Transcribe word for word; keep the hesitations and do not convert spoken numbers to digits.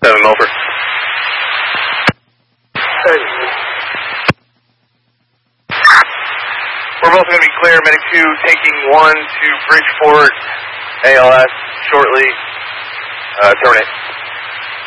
seven, over. We're both going to be clear. Medic two taking one to Bridgeport, A L S, shortly. Uh, terminate.